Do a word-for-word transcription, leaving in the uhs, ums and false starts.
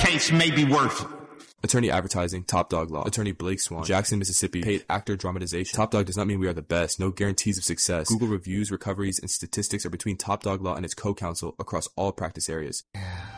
case may be worth it. Attorney Advertising, Top Dog Law. Attorney Blake Swan, Jackson, Mississippi. Paid actor dramatization. Top Dog does not mean we are the best. No guarantees of success. Google reviews, recoveries, and statistics are between Top Dog Law and its co-counsel across all practice areas. Yeah.